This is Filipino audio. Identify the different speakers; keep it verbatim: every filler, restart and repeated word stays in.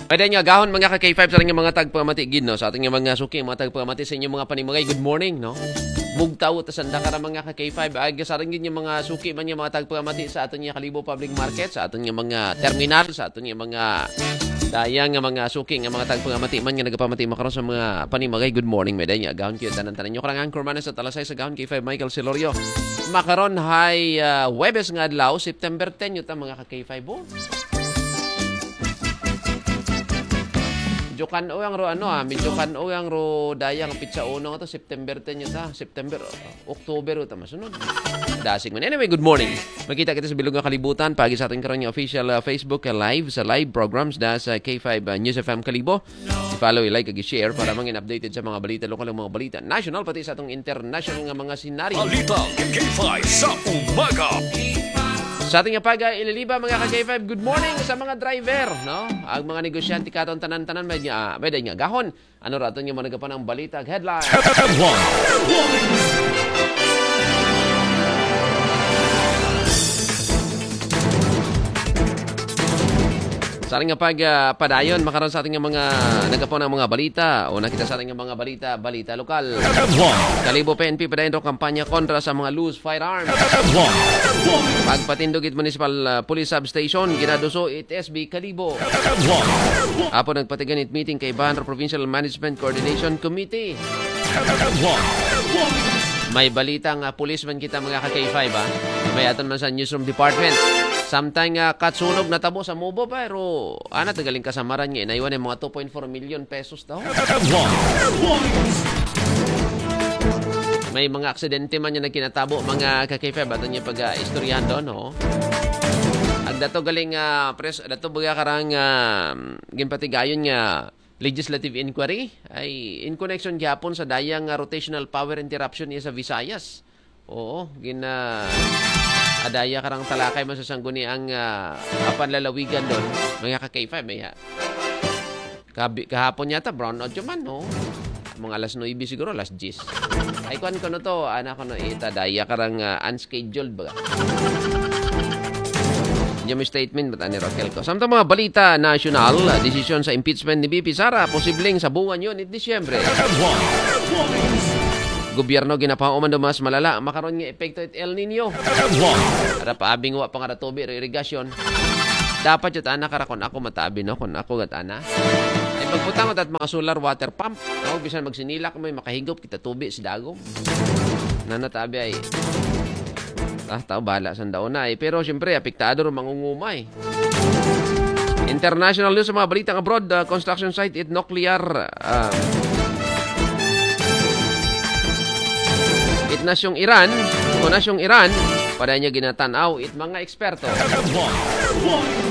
Speaker 1: Pwede nga gahon mga ka K five sa inyong mga tagpamatigid, no? Sa ating mga suki, mga tagpamati sa inyong mga panimagay. Good morning, no? Mugtaw at sanda ka mga ka K five. Ay, sa rin yung mga suki man yung mga tagpamati sa ating Kalibo Public Market, sa ating mga terminal, sa ating mga dayang nga mga suki nga mga tagpamati man nga nagpamati makaroon sa mga panimagay. Good morning, medyo nga gahon kayo tanan-tanan nyo. Karang anchor man sa talasay sa gahon K five Michael Silorio. Makaroon hay uh, Webes nga adlaw, September tenth yuta mga ka K five. Oh. Medyo kan-o ang ro ano ah, medyo kan-o ang ro dayang pizza uno nga to September tenth yuta, September, uh, October uta masunod. Dasig man. Anyway, good morning. Magkita kita sa Bilog nga Kalibutan pagi sa ating karon nga official uh, Facebook uh, live sa live programs da sa K five uh, News F M Kalibo. I-follow, i-like, i-share para mangin updated sa mga balita, lokal mga balita, national pati sa atong international nga mga senaryo.
Speaker 2: Balita K five sa umaga.
Speaker 1: Sa ating paga ililiba mga ka K five, good morning sa mga driver, no? Ang mga negosyante katon tanan-tanan medyo uh, medyo nga gahon. Ano raton yung mga nagapan ng balita headline. Sa ating nga pag uh, padayon, makaroon sa ating mga nagapon ng mga balita o nakita sa ating mga balita, balita lokal. Kalibo P N P padayon ito kampanya kontra sa mga loose firearms. Pagpatindog it Municipal uh, Police Substation, ginaduso it S B Kalibo. Apo nagpatigan it meeting kay Bahan Provincial Management Coordination Committee. May balitang uh, policeman kita mga ka K five ha. May aton man sa Newsroom Department. Samtang uh, katsunog natabo sa Mubo pero ana tagaling kasamaran nga inaiwan yung mga two point four million pesos daw. May mga aksidente man yung nagkinatabo mga ka K five ato niya pag-istoryahan uh, doon, no? Ag dato galing uh, pres dato baga karang uh, ginpatigayon nga legislative inquiry ay in connection gyapon sa dayang uh, rotational power interruption niya sa Visayas. Oo, gina adaya karang talakay man sa sangguni ang uh, panlalawigan doon mga ka K five may Kabi, kahapon yata brown out man no mga alas nine siguro alas ten ay kuan ko no to anak ko no ita daya karang uh, unscheduled baga yung statement bat ani Roquel ko samtang mga balita national uh, desisyon sa impeachment ni B P Sara posibleng sa buwan yun it Disyembre. Gobyerno ginapauman do mas malala makaron nga epekto it El Nino. Para paabing wa pang tubi irrigation. Dapat jud ana karakon ako matabi no kun ako gat ana. Ay pagputang at mga solar water pump, no bisan magsinilak may makahigop kita tubi si dagom. Nanatabi ay ah tao bala san daw na eh. Pero syempre apektado ro mangungumay. International news sa mga balita abroad, uh, construction site it nuclear uh, it nasyong Iran, o nasyong Iran, pada niya ginatanaw it mga eksperto.